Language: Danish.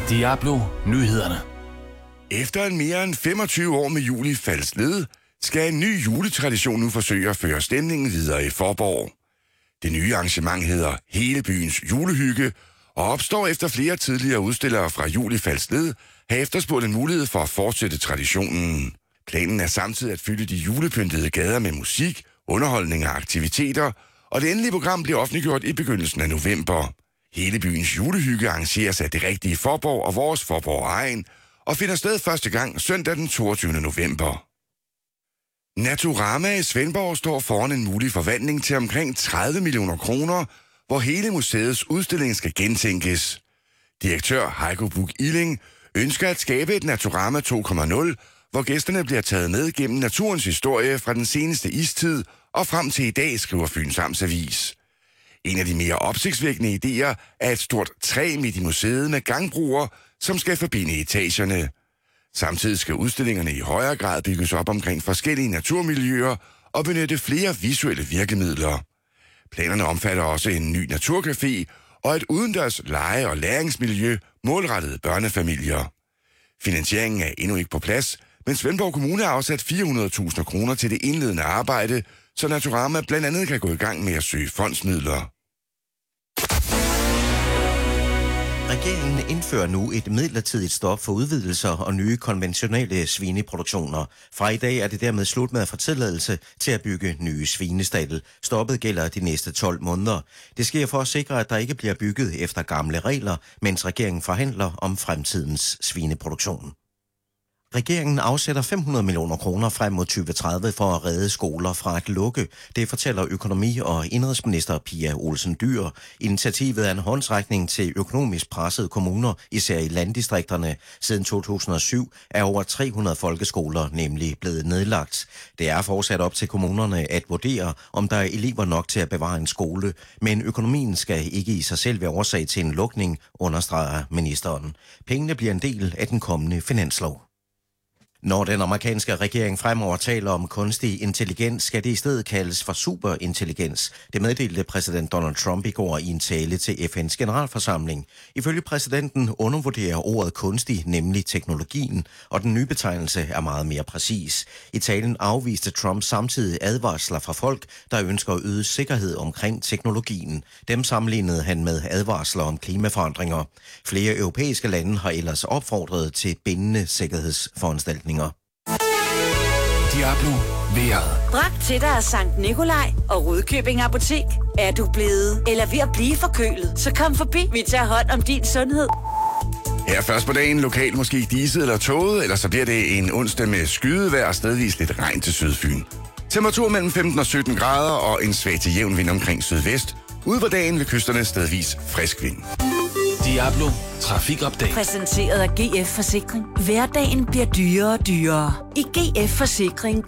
Diablo Nyhederne. Efter en mere end 25 år med jul i Falsled, skal en ny juletradition nu forsøge at føre stemningen videre i Faaborg. Det nye arrangement hedder Hele byens julehygge, og opstår efter flere tidligere udstillere fra jul i Falsled har efterspurgt en mulighed for at fortsætte traditionen. Planen er samtidig at fylde de julepyntede gader med musik, underholdning og aktiviteter, og det endelige program bliver offentliggjort i begyndelsen af november. Hele byens julehygge arrangeres af det rigtige Faaborg og vores Faaborg Egen, og finder sted første gang søndag den 22. november. Naturama i Svendborg står foran en mulig forvandling til omkring 30 millioner kroner, hvor hele museets udstilling skal gentænkes. Direktør Heiko Buch Illing ønsker at skabe et Naturama 2.0, hvor gæsterne bliver taget med gennem naturens historie fra den seneste istid og frem til i dag, skriver Fyns Amtsavis. En af de mere opsigtsvækkende idéer er et stort træ midt i museet med gangbroer, som skal forbinde etagerne. Samtidig skal udstillingerne i højere grad bygges op omkring forskellige naturmiljøer og benytte flere visuelle virkemidler. Planerne omfatter også en ny naturcafé og et udendørs lege- og læringsmiljø målrettet børnefamilier. Finansieringen er endnu ikke på plads, men Svendborg Kommune har afsat 400.000 kroner til det indledende arbejde, så Naturama blandt andet kan gå i gang med at søge fondsmidler. Regeringen indfører nu et midlertidigt stop for udvidelser og nye konventionelle svineproduktioner. Fra i dag er det dermed slut med at få tilladelse til at bygge nye svinestalde. Stoppet gælder de næste 12 måneder. Det sker for at sikre, at der ikke bliver bygget efter gamle regler, mens regeringen forhandler om fremtidens svineproduktion. Regeringen afsætter 500 millioner kroner frem mod 2030 for at redde skoler fra at lukke. Det fortæller økonomi- og indenrigsminister Pia Olsen Dyhr. Initiativet er en håndsrækning til økonomisk pressede kommuner, især i landdistrikterne. Siden 2007 er over 300 folkeskoler nemlig blevet nedlagt. Det er fortsat op til kommunerne at vurdere, om der er elever nok til at bevare en skole. Men økonomien skal ikke i sig selv være årsag til en lukning, understreger ministeren. Pengene bliver en del af den kommende finanslov. Når den amerikanske regering fremover taler om kunstig intelligens, skal det i stedet kaldes for superintelligens. Det meddelte præsident Donald Trump i går i en tale til FN's generalforsamling. Ifølge præsidenten undervurderer ordet kunstig nemlig teknologien, og den nye betegnelse er meget mere præcis. I talen afviste Trump samtidig advarsler fra folk, der ønsker at øge sikkerhed omkring teknologien. Dem sammenlignede han med advarsler om klimaforandringer. Flere europæiske lande har ellers opfordret til bindende sikkerhedsforanstaltninger. Diablo vejret. Bragt til dig af Sankt Nikolaj og Rudkøbing Apotek. Er du blevet eller ved at blive forkølet, så kom forbi. Vi tager hånd om din sundhed. Her først på dagen lokalt måske diset eller tåget, eller så bliver det en onsdag med skydevejr og stedvis lidt regn til Sydfyn. Temperatur mellem 15 og 17 grader og en svag til jævn vind omkring sydvest. Ude på dagen ved kysterne stedvis frisk vind. Diablo Trafikupdate. Præsenteret af GF Forsikring. Hverdagen bliver dyrere og dyrere. I GF Forsikring